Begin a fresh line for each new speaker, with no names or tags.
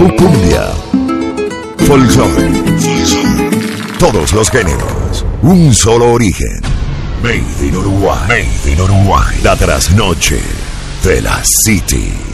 cumbia, folclore, todos los géneros, un solo origen. Made in Uruguay. Made in Uruguay. La trasnoche de la City.